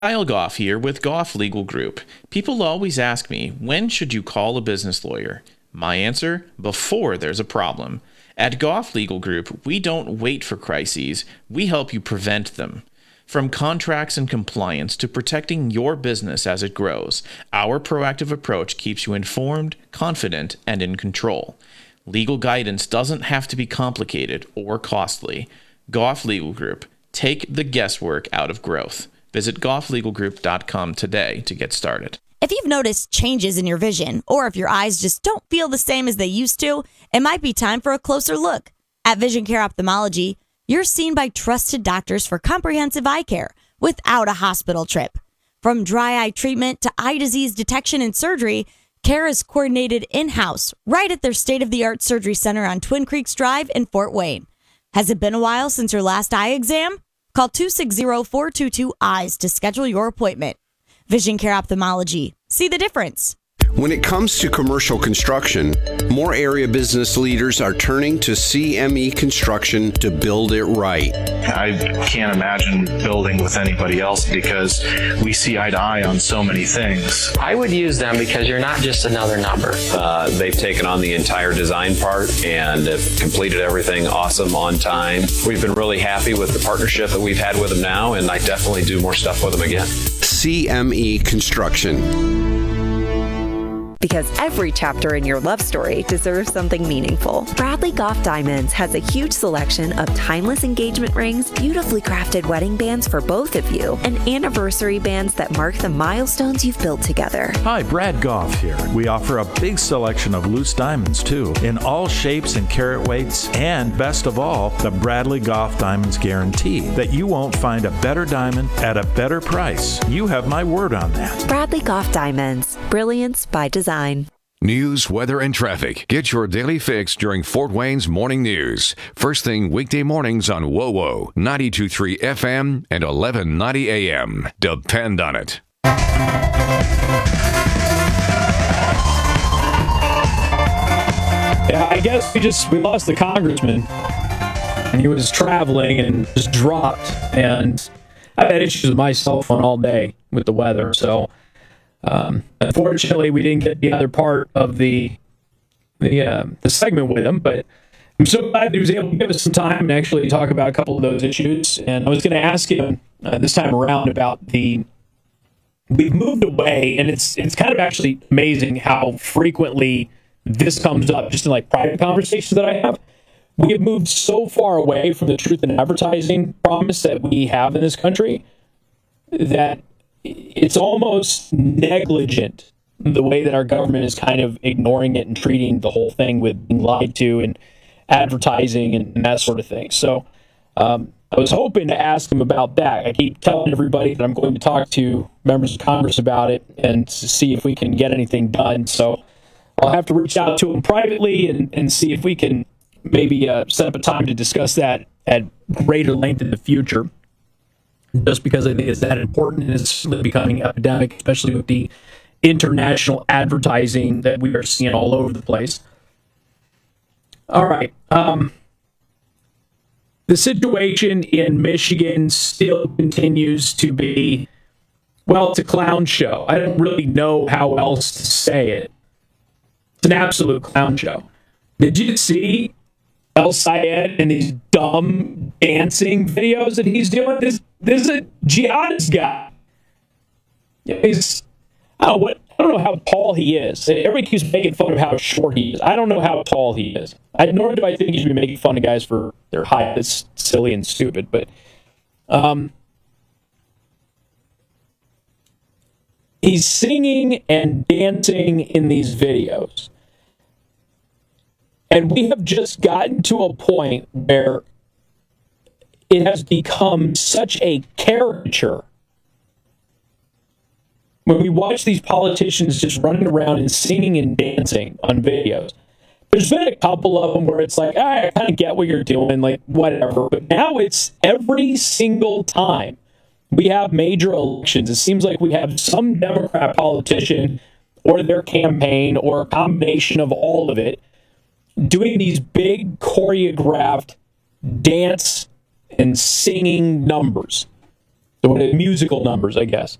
Kyle Goff here with Goff Legal Group. People always ask me, when should you call a business lawyer? My answer, before there's a problem. At Goff Legal Group, we don't wait for crises, we help you prevent them. From contracts and compliance to protecting your business as it grows, our proactive approach keeps you informed, confident, and in control. Legal guidance doesn't have to be complicated or costly. Goff Legal Group, take the guesswork out of growth. Visit gofflegalgroup.com today to get started. If you've noticed changes in your vision, or if your eyes just don't feel the same as they used to, it might be time for a closer look. At Vision Care Ophthalmology, you're seen by trusted doctors for comprehensive eye care without a hospital trip. From dry eye treatment to eye disease detection and surgery, care is coordinated in-house right at their state-of-the-art surgery center on Twin Creeks Drive in Fort Wayne. Has it been a while since your last eye exam? Call 260-422-EYES to schedule your appointment. Vision Care Ophthalmology. See the difference. When it comes to commercial construction, more area business leaders are turning to CME Construction to build it right. I can't imagine building with anybody else because we see eye to eye on so many things. I would use them because you're not just another number. They've taken on the entire design part and have completed everything awesome on time. We've been really happy with the partnership that we've had with them now, and I definitely do more stuff with them again. CME Construction. Because every chapter in your love story deserves something meaningful. Bradley Goff Diamonds has a huge selection of timeless engagement rings, beautifully crafted wedding bands for both of you, and anniversary bands that mark the milestones you've built together. Hi, Brad Goff here. We offer a big selection of loose diamonds, too, in all shapes and carat weights, and best of all, the Bradley Goff Diamonds guarantee that you won't find a better diamond at a better price. You have my word on that. Bradley Goff Diamonds. Brilliance by design. News, weather, and traffic. Get your daily fix during Fort Wayne's Morning News. First thing weekday mornings on WOWO, 92.3 FM and 1190 AM. Depend on it. Yeah, I guess we lost the congressman. And he was traveling and just dropped. And I've had issues with my cell phone all day with the weather, so unfortunately, we didn't get the other part of the segment with him, but I'm so glad that he was able to give us some time and actually talk about a couple of those issues. And I was going to ask him this time around about we've moved away, and it's kind of actually amazing how frequently this comes up just in like private conversations that I have. We have moved so far away from the truth in advertising promise that we have in this country that it's almost negligent the way that our government is kind of ignoring it and treating the whole thing with being lied to and advertising and that sort of thing. So I was hoping to ask him about that. I keep telling everybody that I'm going to talk to members of Congress about it and to see if we can get anything done. So I'll have to reach out to him privately and see if we can maybe set up a time to discuss that at greater length in the future. Just because I think it's that important and it's really becoming an epidemic, especially with the international advertising that we are seeing all over the place. All right. The situation in Michigan still continues to be, well, it's a clown show. I don't really know how else to say it. It's an absolute clown show. Did you see El Sayed and these dumb dancing videos that he's doing? This is a jihadist guy. I don't know how tall he is. Everybody keeps making fun of how short he is. I don't know how tall he is. Nor do I think he should be making fun of guys for their height. It's silly and stupid. But he's singing and dancing in these videos. And we have just gotten to a point where it has become such a caricature. When we watch these politicians just running around and singing and dancing on videos, there's been a couple of them where it's like, I kind of get what you're doing, like, whatever. But now it's every single time we have major elections, it seems like we have some Democrat politician or their campaign or a combination of all of it doing these big choreographed dance and singing numbers. So musical numbers, I guess.